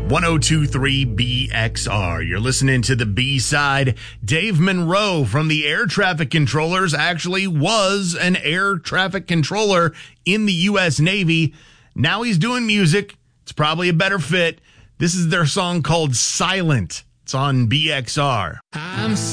1023 BXR. You're listening to the B-side. Dave Monroe from the Air Traffic Controllers actually was an air traffic controller in the U.S. Navy. Now he's doing music. It's probably a better fit. This is their song called Silent. It's on BXR.